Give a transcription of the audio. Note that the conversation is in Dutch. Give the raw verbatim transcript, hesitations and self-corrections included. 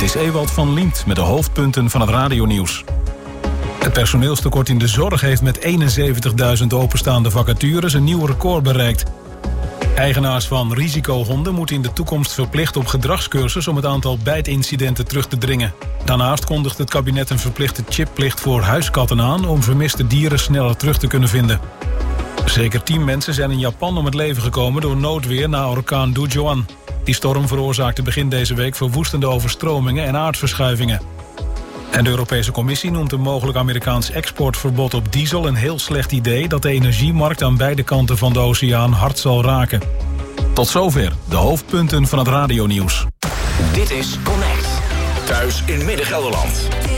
Dit is Ewald van Liemt met de hoofdpunten van het radionieuws. Het personeelstekort in de zorg heeft met eenenzeventigduizend openstaande vacatures een nieuw record bereikt. Eigenaars van risicohonden moeten in de toekomst verplicht op gedragscursus om het aantal bijtincidenten terug te dringen. Daarnaast kondigt het kabinet een verplichte chipplicht voor huiskatten aan om vermiste dieren sneller terug te kunnen vinden. Zeker tien mensen zijn in Japan om het leven gekomen door noodweer na orkaan Dujuan. Die storm veroorzaakte begin deze week verwoestende overstromingen en aardverschuivingen. En de Europese Commissie noemt een mogelijk Amerikaans exportverbod op diesel een heel slecht idee dat de energiemarkt aan beide kanten van de oceaan hard zal raken. Tot zover de hoofdpunten van het radionieuws. Dit is Connect. Thuis in Midden-Gelderland.